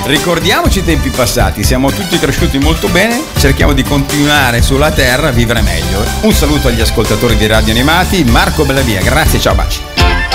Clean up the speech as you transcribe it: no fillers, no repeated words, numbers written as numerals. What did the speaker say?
Ricordiamoci i tempi passati, siamo tutti cresciuti molto bene, cerchiamo di continuare sulla terra a vivere meglio. Un saluto agli ascoltatori di Radio Animati, Marco Bellavia, grazie, ciao, baci.